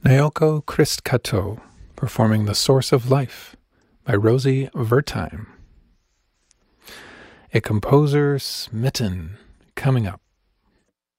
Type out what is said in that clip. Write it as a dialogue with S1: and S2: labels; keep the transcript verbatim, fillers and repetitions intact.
S1: Naoko Christkato, performing The Source of Life by Rosie Wertheim. A composer smitten, coming up.